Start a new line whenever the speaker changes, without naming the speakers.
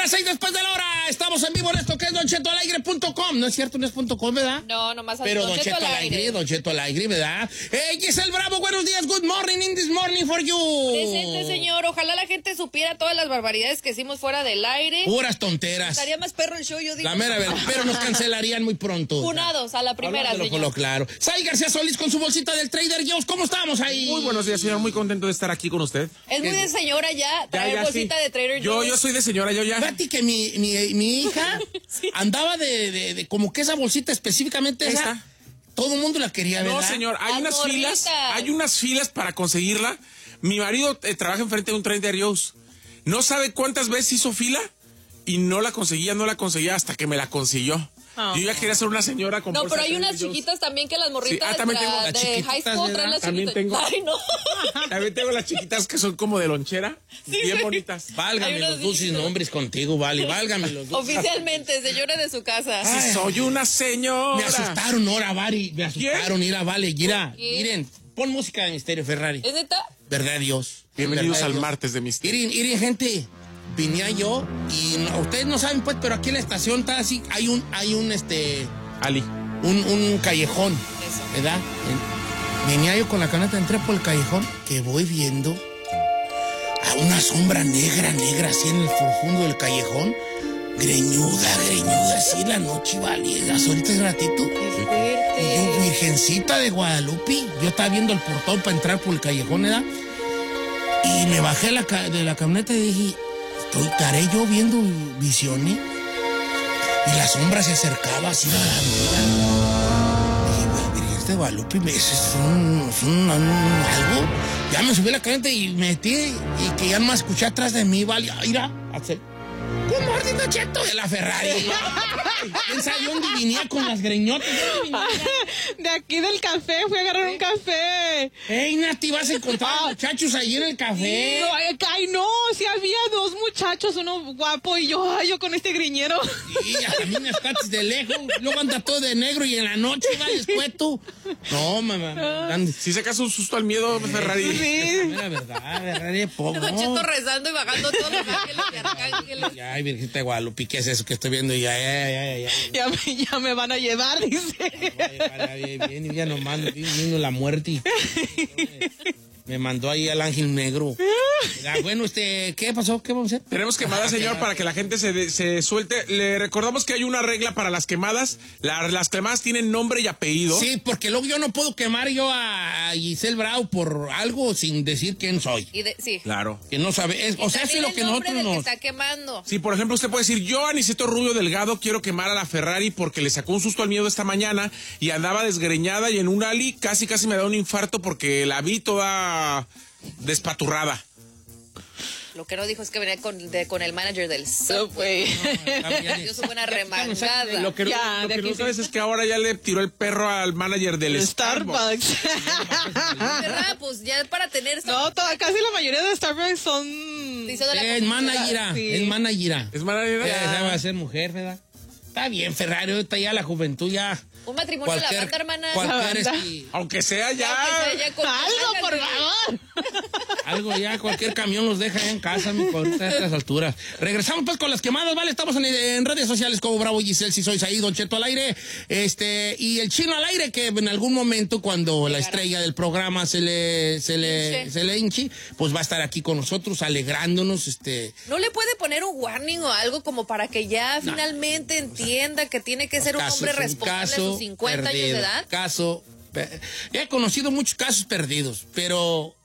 las 6 después de la hora. Estamos en vivo en esto que es donchetoalaigre.com. No es cierto, no es .com, ¿verdad?
No, nomás
pero Don Cheto al aire. Don Cheto al aire, ¿verdad? Giselle Bravo, buenos días. Good morning in this morning for you.
Presente, señor. Ojalá la gente supiera todas las barbaridades que hicimos fuera del aire.
Puras tonteras.
Estaría más perro el show, yo digo.
La mera verdad, pero nos cancelarían muy pronto.
Funados a la primera, señor.
Claro. Sai García Solís con su bolsita del Trader Joe's. ¿Cómo estamos ahí?
Muy buenos días, señor. Muy contento de estar aquí con usted.
Es muy de señora ya traer bolsita
sí.
de Trader Joe's.
Yo soy de señora, yo ya.
Fíjate que mi hija sí. andaba de como que esa bolsita específicamente esa. Todo el mundo la quería, ¿verdad?
No, señor, hay unas filas para conseguirla. Mi marido trabaja enfrente de un Trader Joe's. No sabe cuántas veces hizo fila y no la conseguía hasta que me la consiguió. Yo ya quería ser una señora con
pero hay unas chiquitas también que las morritas
también tengo las
de high school traen las
también
chiquitas.
tengo.
Ay, no.
También tengo las chiquitas que son como de lonchera, bien bonitas.
Válgame los dulces nombres contigo, vale, válgame los dulces.
Oficialmente, señora de su casa.
Sí, soy una señora.
Me asustaron ahora, Bari, me asustaron, mira, vale, miren, pon música de Misterio Ferrari.
¿Es neta?
Verdad Dios.
Bienvenidos al martes de Misterio.
Miren, gente. Venía yo y ustedes no saben pues, pero aquí en la estación está así, hay un
Ali.
Un callejón, ¿verdad? Venía yo con la canasta, entré por el callejón, que voy viendo a una sombra negra, así en el profundo del callejón, greñuda, así en la noche, vale, ahorita es ratito. Y yo, Virgencita de Guadalupe, yo estaba viendo el portón para entrar por el callejón, ¿verdad? Y me bajé de la camioneta y dije, estaré yo viendo visiones. Y la sombra se acercaba así a la vida. Dije, Virgen de Guadalupe, es algo. Ya me subí a la camioneta y me metí y que ya no me escuché atrás de mí, vale. Mira, ¡Good morning, Don Cheto! De la Ferrari. ¿Quién sabe dónde venía con las greñotas?
De aquí del café, fui a agarrar un café.
¡Ey, Nati, vas a encontrar muchachos ahí en el café!
No, sí había dos muchachos, uno guapo y yo con este greñero.
Sí, a mí me escates de lejos, luego anda todo de negro y en la noche va escueto. No, mamá.
Si sacas un susto al miedo, Ferrari.
Sí.
La verdad, Ferrari es poco.
Don Cheto rezando y bajando todos los ángeles y arcángeles.
Ay, Virgencita de Guadalupe, ¿qué es eso que estoy viendo? Ya.
Ya me van a llevar, dice.
Bien, y ya nomás vino la muerte. Me mandó ahí al ángel negro. Bueno, ¿qué pasó? ¿Qué vamos a hacer?
Tenemos quemadas, señor, para que la gente se suelte. Le recordamos que hay una regla para las quemadas. Las quemadas tienen nombre y apellido.
Sí, porque luego yo no puedo quemar yo a Giselle Bravo por algo sin decir quién soy.
Sí.
Claro.
Que no sabe. O sea, es lo que nosotros
nos...
que
está quemando.
Sí, por ejemplo, usted puede decir, yo, Aniceto Rubio Delgado, quiero quemar a la Ferrari porque le sacó un susto al miedo esta mañana y andaba desgreñada y en un ali casi me da un infarto porque la vi toda despaturrada.
Lo que no dijo es que venía con el manager del Subway. Dio su buena remangada.
Lo que no sabes es que ahora ya le tiró el perro al manager del Starbucks.
¿Verdad? Pues ya para tener...
No, casi la mayoría de Starbucks son...
Es manager.
Sí.
Es manager.
Es manager.
Ya va a ser mujer, ¿verdad? Está bien, Ferrari, ahorita ya la juventud ya...
Un matrimonio de la banda, hermana.
Aunque sea ya.
Algo, por favor.
Algo ya, cualquier camión los deja ya en casa, mijo, ahorita a estas alturas. Regresamos pues con las quemadas, ¿vale? Estamos en redes sociales como Bravo Giselle, si sois ahí, Don Cheto al aire, y el Chino al aire, que en algún momento cuando la estrella del programa se le hinche, pues va a estar aquí con nosotros, alegrándonos,
¿No le puede poner un warning o algo como para que ya finalmente entienda que tiene que ser un hombre responsable a sus 50 años de edad?
He conocido muchos casos perdidos, pero